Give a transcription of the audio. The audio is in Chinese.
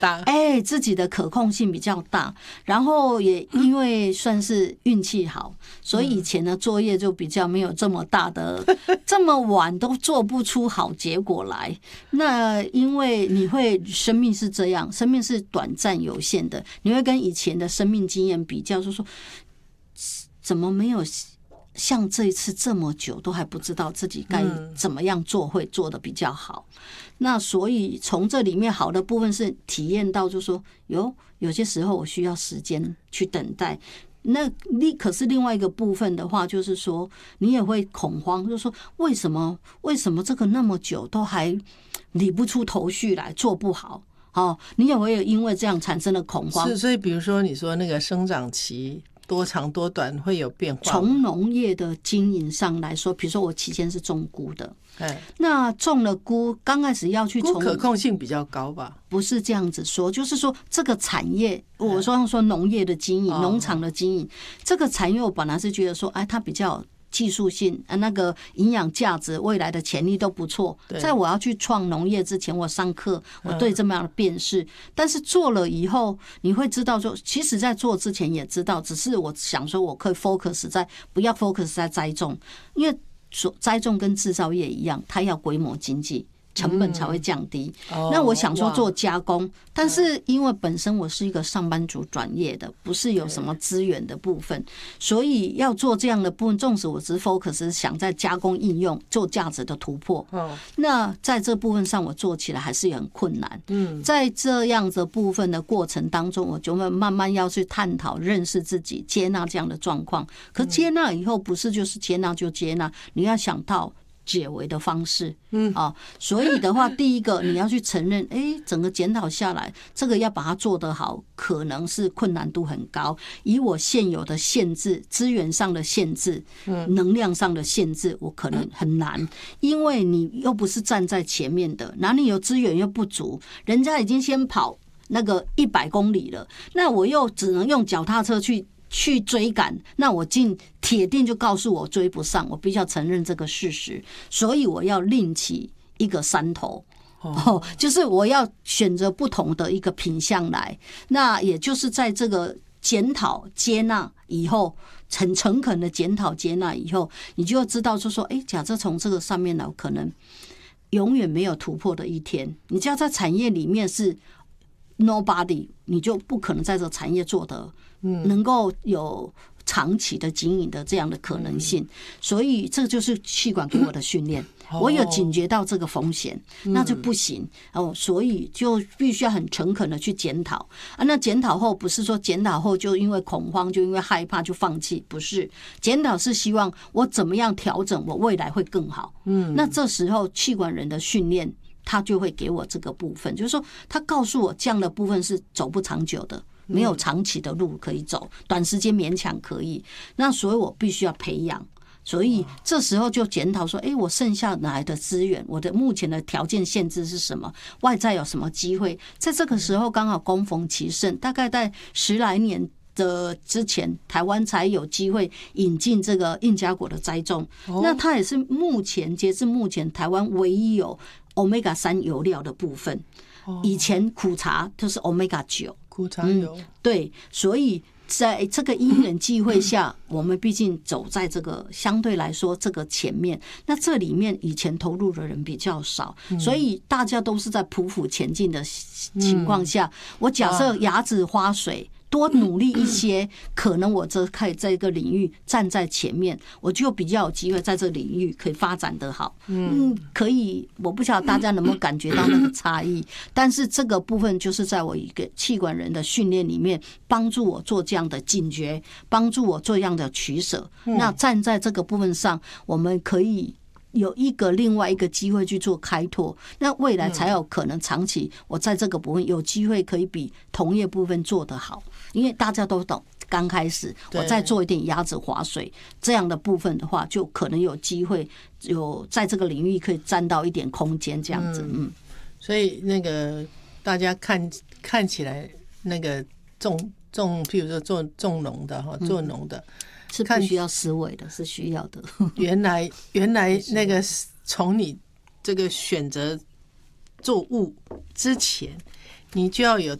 大， 自己的可控性比较大，然后也因为算是运气好，所以以前的作业就比较没有这么大的，这么晚都做不出好结果来。那因为你会生命是这样，生命是短暂有限的，你会跟以前的生命经验比较，就说怎么没有像这一次这么久都还不知道自己该怎么样做会做得比较好。那所以从这里面好的部分是体验到，就说有些时候我需要时间去等待。那可是另外一个部分的话，就是说你也会恐慌，就是说为什么这个那么久都还理不出头绪来，做不好。你也会因为这样产生了恐慌。 是，所以比如说你说那个生长期多长多短会有变化。 从农业的经营上来说，比如说我期间是种菇的，那种了菇，刚开始要去菇可控性比较高吧？ 不是这样子说，就是说这个产业，我说农业的经营，农场的经营，这个产业我本来是觉得说，它比较技术性，那个营养价值、未来的潜力都不错。在我要去创农业之前，我上课，我对这么样的辨识，但是做了以后，你会知道说，其实在做之前也知道，只是我想说，我可以 focus 在不要 focus 在栽种，因为栽种跟制造业一样，它要规模经济。成本才会降低。那我想说做加工，但是因为本身我是一个上班族转业的，不是有什么资源的部分，所以要做这样的部分，纵使我只是 focus 想在加工应用做价值的突破，那在这部分上我做起来还是很困难。在这样的部分的过程当中，我就会慢慢要去探讨、认识自己、接纳这样的状况。可接纳以后，不是就是接纳就接纳，你要想到解围的方式。所以的话，第一个你要去承认，整个检讨下来，这个要把它做得好，可能是困难度很高。以我现有的限制，资源上的限制，能量上的限制，我可能很难，因为你又不是站在前面的，哪里有资源又不足，人家已经先跑那个100公里了，那我又只能用脚踏车去追赶，那我铁定就告诉我追不上，我必须要承认这个事实，所以我要另起一个山头。就是我要选择不同的一个品项来，那也就是在这个检讨接纳以后，很诚恳的检讨接纳以后，你就要知道就说，假设从这个上面来，可能永远没有突破的一天。你只要在产业里面是 nobody， 你就不可能在这个产业做得能够有长期的经营的这样的可能性。所以这就是气管给我的训练，我有警觉到这个风险，那就不行。所以就必须要很诚恳的去检讨。那检讨后不是说检讨后就因为恐慌，就因为害怕就放弃，不是。检讨是希望我怎么样调整，我未来会更好。那这时候气管人的训练，他就会给我这个部分，就是说他告诉我这样的部分是走不长久的，没有长期的路可以走，短时间勉强可以。那所以我必须要培养。所以这时候就检讨说，我剩下哪来的资源？我的目前的条件限制是什么？外在有什么机会？在这个时候刚好恭逢其盛，大概在10来年的之前，台湾才有机会引进这个印加果的栽种。那它也是截至目前台湾唯一有 Omega-3 油料的部分。以前苦茶就是 Omega-9， 苦茶油。 对，所以在这个因缘际会下，我们毕竟走在这个相对来说这个前面，那这里面以前投入的人比较少，所以大家都是在匍匐前进的情况下，我假设伢子花水多努力一些，可能我可以在一个领域站在前面，我就比较有机会在这个领域可以发展得好。可以，我不晓得大家能不能感觉到那个差异，但是这个部分就是在我一个气管人的训练里面，帮助我做这样的警觉，帮助我做这样的取舍。那站在这个部分上，我们可以有另外一个机会去做开拓，那未来才有可能长期我在这个部分有机会可以比同业部分做得好，因为大家都懂。刚开始我再做一点鸭子划水这样的部分的话，就可能有机会有在这个领域可以占到一点空间这样子。 所以那个大家看起来那个譬如说种农的做农的。 是不需要思维的，是需要的。 原来那个从你这个选择作物之前， 你就要有